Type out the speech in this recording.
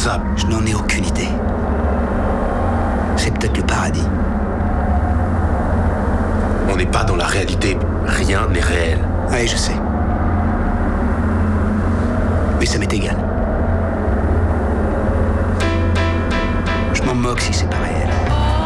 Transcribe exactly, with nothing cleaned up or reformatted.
ça? Je n'en ai aucune idée. C'est peut-être le paradis. On n'est pas dans la réalité. Rien n'est réel. Oui, je sais. Mais ça m'est égal. Je m'en moque si c'est pas réel.